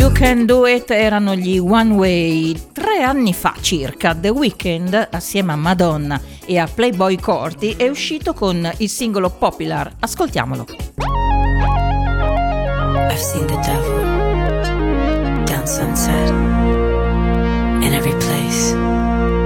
You Can Do It erano gli One Way. 3 anni fa circa The Weeknd, assieme a Madonna e a Playboi Carti, è uscito con il singolo Popular. Ascoltiamolo. I've seen the devil down Sunset.